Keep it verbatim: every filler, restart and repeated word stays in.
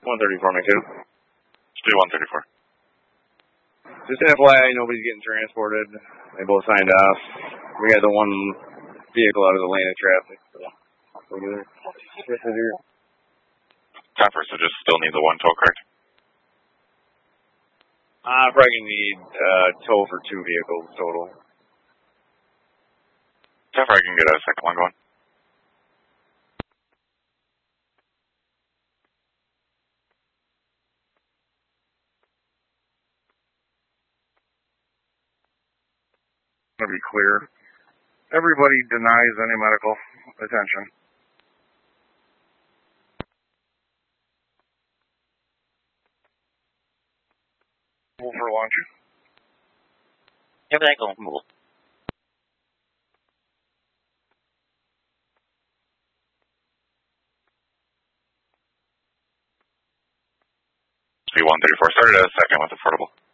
one thirty-four, make two. Let's do one thirty-four. Just F Y I, nobody's getting transported. They both signed off. We got the one vehicle out of the lane of traffic. So. Copper, so just still need the one tow, correct? Uh, probably gonna need uh, tow for two vehicles total. Copper, I can get a second one going. To be clear, everybody denies any medical attention. Move for launch. Everything going move. Speed one thirty-four. Started at a second with affordable.